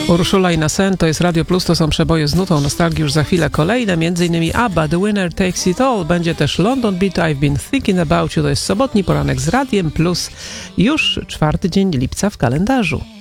Urszula i Nasen, to jest Radio Plus, to są przeboje z nutą nostalgii, już za chwilę kolejne, m.in. ABBA, The Winner Takes It All, będzie też London Beat, I've Been Thinking About You, to jest sobotni poranek z Radiem Plus, już 4 dzień lipca w kalendarzu.